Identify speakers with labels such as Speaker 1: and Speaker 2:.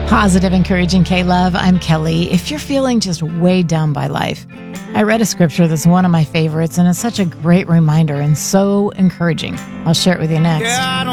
Speaker 1: Positive, encouraging K-Love. I'm Kelly. If you're feeling just weighed down by life, I read a scripture that's one of my favorites, and it's such a great reminder and so encouraging. I'll share it with you next.
Speaker 2: Yeah,